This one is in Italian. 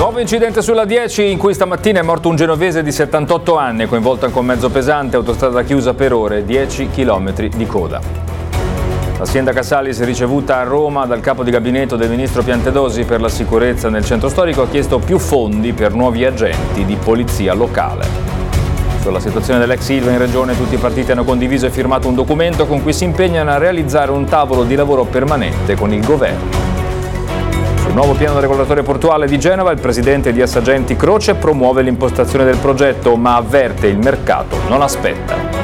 Nuovo incidente sulla 10 in cui stamattina è morto un genovese di 78 anni, coinvolto anche un mezzo pesante, autostrada chiusa per ore, 10 chilometri di coda. La sindaca Salis, ricevuta a Roma dal capo di gabinetto del ministro Piantedosi per la sicurezza nel centro storico, ha chiesto più fondi per nuovi agenti di polizia locale. Sulla situazione dell'ex Ilva in regione tutti i partiti hanno condiviso e firmato un documento con cui si impegnano a realizzare un tavolo di lavoro permanente con il governo. Sul nuovo piano regolatorio portuale di Genova il presidente di Assagenti Croce promuove l'impostazione del progetto ma avverte il mercato non aspetta.